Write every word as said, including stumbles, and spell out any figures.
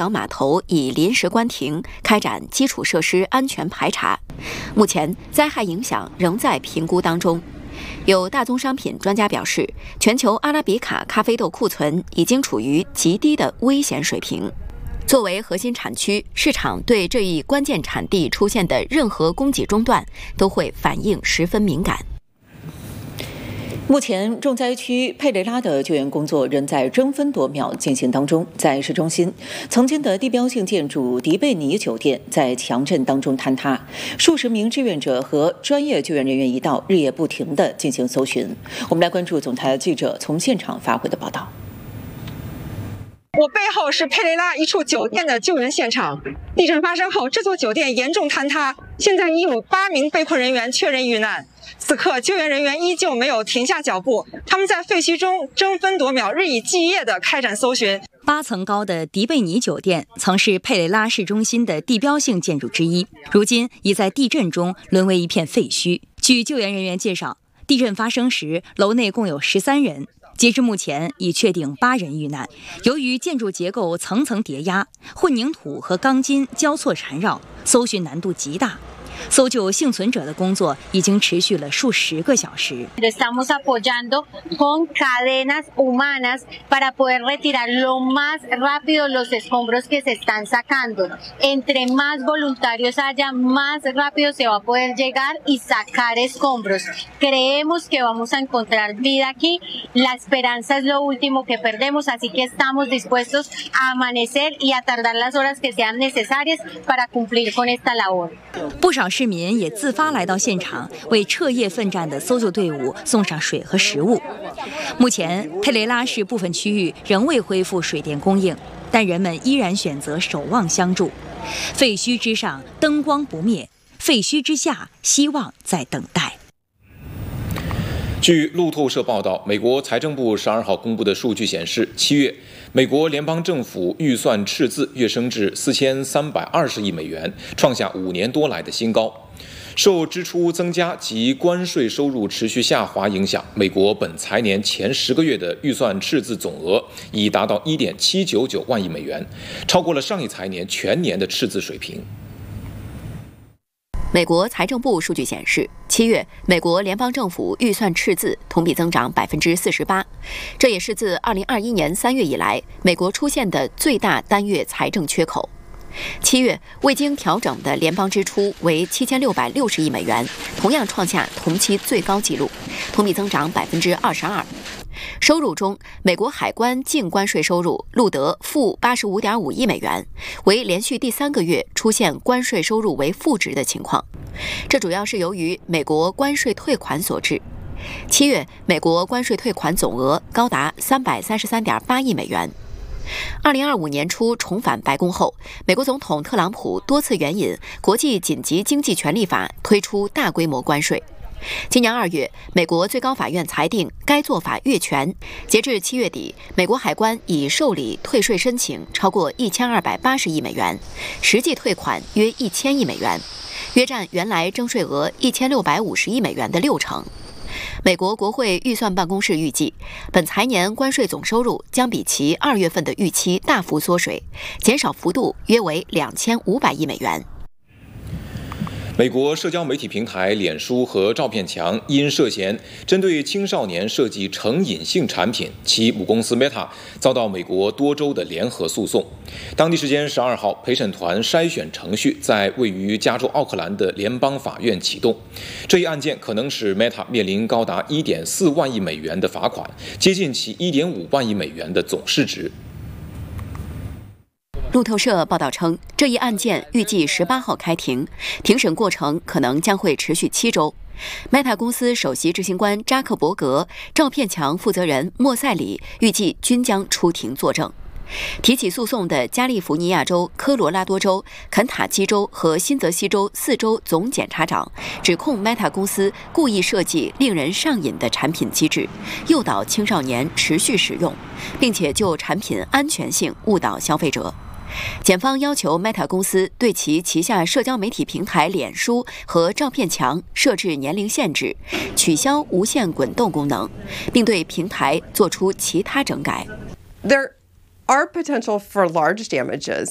港码头已临时关停，开展基础设施安全排查。目前灾害影响仍在评估当中。有大宗商品专家表示，全球阿拉比卡咖啡豆库存已经处于极低的危险水平。作为核心产区，市场对这一关键产地出现的任何供给中断都会反应十分敏感。目前，重灾区佩雷拉的救援工作仍在争分夺秒进行当中。在市中心，曾经的地标性建筑迪贝尼酒店在强震当中坍塌，数十名志愿者和专业救援人员一道日夜不停地进行搜寻。我们来关注总台记者从现场发回的报道。 我背后是佩雷拉一处酒店的救援现场。地震发生后，这座酒店严重坍塌，现在已有八名被困人员确认遇难。此刻，救援人员依旧没有停下脚步，他们在废墟中争分夺秒、日以继夜地开展搜寻。 八层高的迪贝尼酒店曾是佩雷拉市中心的地标性建筑之一，如今已在地震中沦为一片废墟。据救援人员介绍，地震发生时，楼内共有十三人。截至目前，已确定八人遇难。由于建筑结构层层叠压，混凝土和钢筋交错缠绕，搜寻难度极大。搜救幸存者的工作已经持续了数十个小时。 Estamos apoyando con cadenas humanas para poder retirar lo más rápido los escombros que se están sacando. Entre más voluntarios haya, más rápido se va a poder llegar y sacar escombros. Creemos que vamos a encontrar vida aquí. La esperanza es lo último que perdemos, así que estamos dispuestos a amanecer y a tardar las horas que sean necesarias para cumplir con esta labor. 不少市民也自发来到现场，为彻夜奋战的搜救队伍送上水和食物。目前，佩雷拉市部分区域仍未恢复水电供应，但人们依然选择守望相助。废墟之上，灯光不灭；废墟之下，希望在等待。 据路透社报道，美国财政部十二号公布的数据显示，七月美国联邦政府预算赤字跃升至四千三百二十亿美元，创下五年多来的新高。受支出增加及关税收入持续下滑影响，美国本财年前十个月的预算赤字总额已达到 一点七九九万亿美元，超过了上一财年全年的赤字水平。 美国财政部数据显示，七月美国联邦政府预算赤字同比增长百分之四十八，这也是自二零二一年三月以来美国出现的最大单月财政缺口。七月未经调整的联邦支出为七千六百六十亿美元，同样创下同期最高纪录，同比增长百分之二十二。收入中，美国海关净关税收入录得负八十五点五亿美元，为连续第三个月出现关税收入为负值的情况。这主要是由于美国关税退款所致。七月，美国关税退款总额高达三百三十三点八亿美元。二零二五年初重返白宫后，美国总统特朗普多次援引国际紧急经济权利法推出大规模关税。今年二月，美国最高法院裁定该做法越权。截至七月底，美国海关已受理退税申请超过一千二百八十亿美元，实际退款约一千亿美元，约占原来征税额一千六百五十亿美元的六成。美国国会预算办公室预计，本财年关税总收入将比其二月份的预期大幅缩水，减少幅度约为两千五百亿美元。 美国社交媒体平台脸书和照片墙因涉嫌针对青少年设计成瘾性产品，其母公司 Meta 遭到美国多州的联合诉讼。当地时间十二号，陪审团筛选程序在位于加州奥克兰的联邦法院启动。这一案件可能使 Meta 面临高达 一点四万亿美元的罚款，接近其 一点五万亿美元的总市值。 路透社报道称，这一案件预计十八号开庭，庭审过程可能将会持续七周。Meta 公司首席执行官扎克伯格、照片墙负责人莫塞里预计均将出庭作证。提起诉讼的加利福尼亚州、科罗拉多州、肯塔基州和新泽西州四州总检察长指控 Meta 公司故意设计令人上瘾的产品机制，诱导青少年持续使用，并且就产品安全性误导消费者。检方要求 Meta 公司对其旗下社交媒体平台脸书和照片墙设置年龄限制，取消无限滚动功能，并对平台做出其他整改。 There are potential for large damages